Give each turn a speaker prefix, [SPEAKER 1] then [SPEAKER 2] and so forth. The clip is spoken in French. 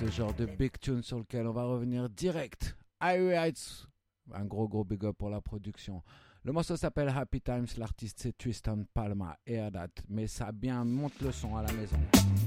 [SPEAKER 1] ce genre de big tune sur lequel on va revenir direct. Irie Heights, un gros big up pour la production. Le morceau s'appelle Happy Times, l'artiste c'est Tristan Palma, Air That, mais ça bien monte le son à la maison.